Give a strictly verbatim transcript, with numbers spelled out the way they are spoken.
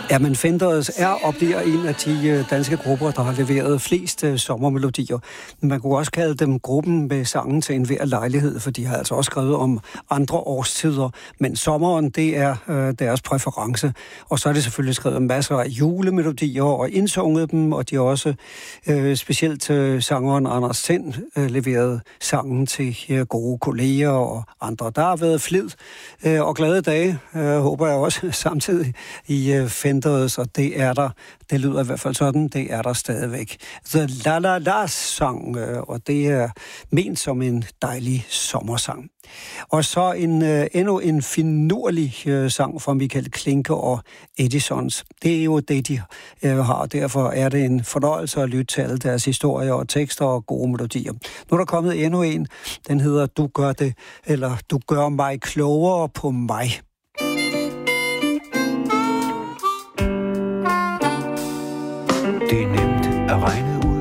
Ja, men Fenders er og bliver en af de danske grupper, der har leveret flest sommermelodier. Man kunne også kalde dem gruppen med sangen til enhver lejlighed, for de har altså også skrevet om andre årstider. Men sommeren, det er øh, deres præference. Og så er det selvfølgelig skrevet masser af julemelodier og indsunget dem, og de har også øh, specielt øh, sangeren Anders Sind øh, leveret sangen til øh, gode kolleger og andre. Der har været flid øh, og glade dage, øh, håber jeg også, samtidig i øh, Fenders, og det er der, det lyder i hvert fald sådan, det er der stadigvæk. The La La La sang, øh, og det er ment som en dejlig sommersang. Og så en øh, endnu en finurlig øh, sang fra Michael Klinke og Edisons. Det er jo det, de øh, har, derfor er det en fornøjelse at lytte til alle deres historier og tekster og gode melodier. Nu er der kommet endnu en, den hedder Du gør det, eller Du gør mig klogere på mig. Det er nemt at regne ud,